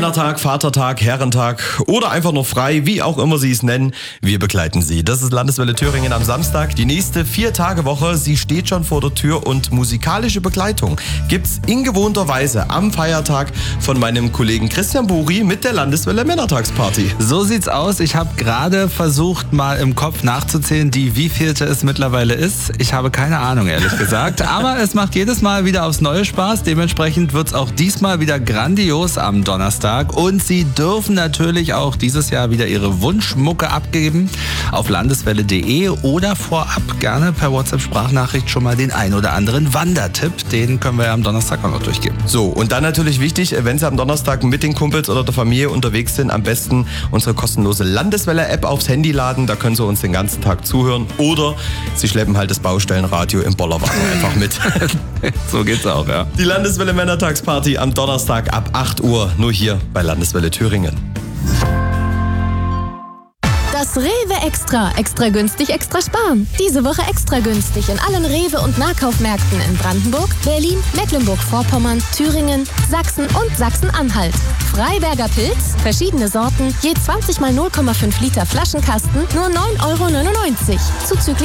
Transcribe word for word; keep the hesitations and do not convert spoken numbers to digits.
Männertag, Vatertag, Herrentag oder einfach nur frei, wie auch immer Sie es nennen. Wir begleiten Sie. Das ist Landeswelle Thüringen am Samstag. Die nächste Vier-Tage-Woche, sie steht schon vor der Tür und musikalische Begleitung gibt's in gewohnter Weise am Feiertag von meinem Kollegen Christian Buri mit der Landeswelle Männertagsparty. So sieht's aus. Ich habe gerade versucht, mal im Kopf nachzuzählen, die wievielte es mittlerweile ist. Ich habe keine Ahnung, ehrlich gesagt. Aber es macht jedes Mal wieder aufs neue Spaß. Dementsprechend wird's auch diesmal wieder grandios am Donnerstag. Und Sie dürfen natürlich auch dieses Jahr wieder Ihre Wunschmucke abgeben auf landeswelle punkt de oder vorab gerne per WhatsApp-Sprachnachricht schon mal den ein oder anderen Wandertipp. Den können wir ja am Donnerstag auch noch durchgeben. So, und dann natürlich wichtig, wenn Sie am Donnerstag mit den Kumpels oder der Familie unterwegs sind, am besten unsere kostenlose Landeswelle-App aufs Handy laden. Da können Sie uns den ganzen Tag zuhören. Oder Sie schleppen halt das Baustellenradio im Bollerwagen einfach mit. So geht's auch, ja. Die Landeswelle Männertagsparty am Donnerstag ab acht Uhr, nur hier bei Landeswelle Thüringen. Das Rewe Extra. Extra günstig, extra sparen. Diese Woche extra günstig in allen Rewe- und Nahkaufmärkten in Brandenburg, Berlin, Mecklenburg-Vorpommern, Thüringen, Sachsen und Sachsen-Anhalt. Freiberger Pilz, verschiedene Sorten, je zwanzig mal null Komma fünf Liter Flaschenkasten, nur neun Euro neunundneunzig. Zuzüglich